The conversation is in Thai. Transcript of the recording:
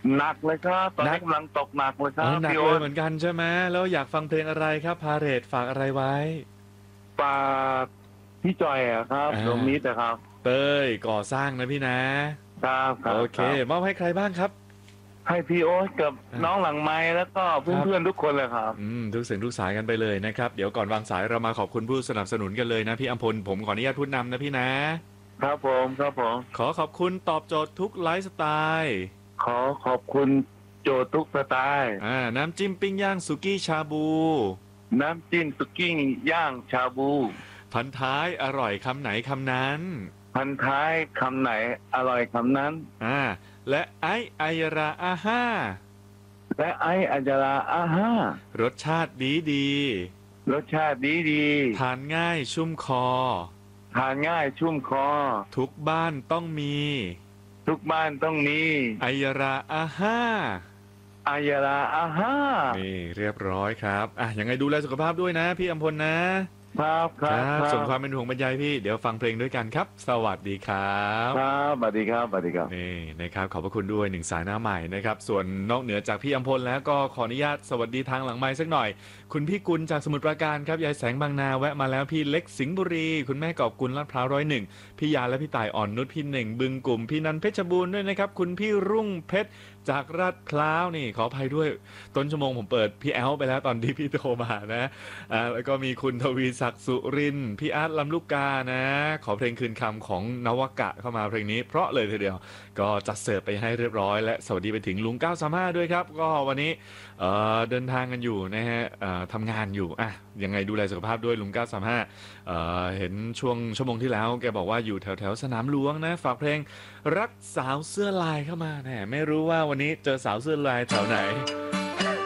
หนักเลยครับตอนหนักนี้กำลังตกหนักเลยคอ๋อรับหนักพี่โอ๊ตเลยเหมือนกันใช่ไหมแล้วอยากฟังเพลงอะไรครับพาเหรดฝากอะไรไว้ฝากพี่จอยอะครับอ่ดวงนี้าแต่ครับเต้ยก่อสร้างนะพี่นะครับคโอรับเคครับมอบให้ใครบ้างครับให้พี่โอ๊ตกับอ่าน้องหลังไม้แล้วก็ครัเพื่อนๆบทุกคนเลยครับทุกเสียงทุกสายกันไปเลยนะครับเดี๋ยวก่อนวางสายเรามาขอบคุณผู้สนับสนุนกันเลยนะพี่อัมพลผมขออนุญาตพูดนำนะพี่นะครับผมครับผมขอขอบคุณตอบโจทย์ทุกไลฟ์สไตล์ขอขอบคุณโจทุกสไตล์น้ำจิ้มปิ้งย่างสุกี้ชาบูน้ำจิ้มสุกี้ย่างชาบูพันท้ายอร่อยคำไหนคำนั้นพันท้ายคำไหนอร่อยคำนั้นอ่าและไอราอาห้าและไออัญจาราอาห้ารสชาติดีดีรสชาติดีดีทานง่ายชุ่มคอทานง่ายชุ่มคอทุกบ้านต้องมีทุกบ้านต้องมีไอราอาห้าอัญจาราอาห้านี่เรียบร้อยครับยังไงดูแลสุขภาพด้วยนะพี่อัมพลนะครับครับส่งความเป็นห่วงบรรยายพี่เดี๋ยวฟังเพลงด้วยกันครับสวัสดีครับครับสวัสดีครับสวัสดีครับนี่นะครับขอบพระคุณด้วยหนึ่งสายหน้าใหม่นะครับส่วนนอกเหนือจากพี่อัมพลแล้วก็ขออนุญาตสวัสดีทางหลังไมค์สักหน่อยคุณพี่กุลจากสมุทรปราการครับยายแสงบางนาแวะมาแล้วพี่เล็กสิงห์บุรีคุณแม่กอบกุลลาดพร้าว101พี่ยาและพี่ต่ายอ่อนนุชพี่หนึ่งบึงกลุ่มพี่นันเพชรบูรณ์ด้วยนะครับคุณพี่รุ่งเพชรจากลาดพร้าวนี่ขออภัยด้วยต้นชั่วโมงผมเปิดพี่แอลไปแล้วตอนที่พี่โทรมานะแล้วก็มีคุณทวีศักดิ์สุรินทร์พี่อาร์ตลำลูกกานะขอเพลงคืนคำของนวกะเข้ามาเพลงนี้เพราะเลยทีเดียวก็จัดเสิร์ฟไปให้เรียบร้อยและสวัสดีไปถึงลุง935ด้วยครับก็วันนี้เดินทางกันอยู่นะฮะทำงานอยู่ยังไงดูแลสุขภาพด้วยลุง935เห็นช่วงชั่วโมงที่แล้วแกบอกว่าอยู่แถวแถวสนามหลวงนะฝากเพลงรักสาวเสื้อลายเข้ามาแหมไม่รู้ว่าวันนี้เจอสาวเสื้อลายแถวไหน